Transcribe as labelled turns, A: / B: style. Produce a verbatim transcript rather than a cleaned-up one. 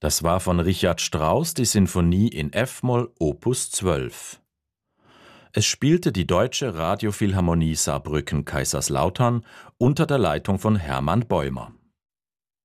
A: Das war von Richard Strauss die Sinfonie in F-Moll Opus zwölf. Es spielte die Deutsche Radiophilharmonie Saarbrücken-Kaiserslautern unter der Leitung von Hermann Bäumer.